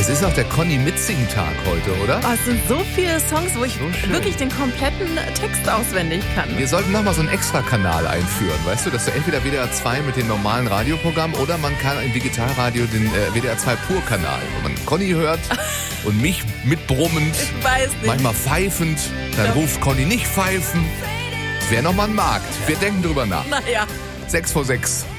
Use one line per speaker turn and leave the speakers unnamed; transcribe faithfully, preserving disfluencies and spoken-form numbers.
Es ist auch der Conny Mitsing-Tag heute, oder?
Oh, es sind so viele Songs, wo ich
So schön.
wirklich den kompletten Text auswendig kann.
Wir sollten nochmal so einen Extra-Kanal einführen, weißt du, dass du entweder W D R zwei mit dem normalen Radioprogramm oder man kann im Digitalradio den äh, W D R zwei Pur-Kanal, wo man Conny hört und mich mitbrummend,
Ich weiß nicht.
manchmal pfeifend, dann
Ja.
ruft Conny nicht pfeifen. Das wäre nochmal ein Markt. Wir denken drüber nach.
Naja.
Sechs vor sechs.